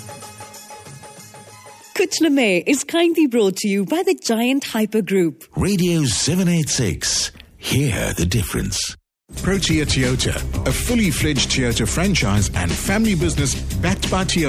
Kuch Na Mein is kindly brought to you by the Giant Hyper Group. Radio 786. Hear the difference. Protea Toyota, a fully fledged Toyota franchise and family business backed by Toyota.